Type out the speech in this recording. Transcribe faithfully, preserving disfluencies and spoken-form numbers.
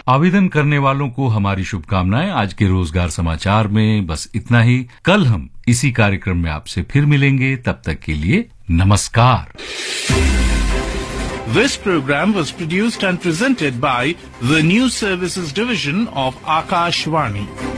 आवेदन करने वालों को हमारी शुभकामनाएं। आज के रोजगार समाचार में बस इतना ही। कल हम इसी कार्यक्रम में आपसे फिर मिलेंगे, तब तक के लिए नमस्कार। This program was produced and presented by the News Services Division of Akashvani.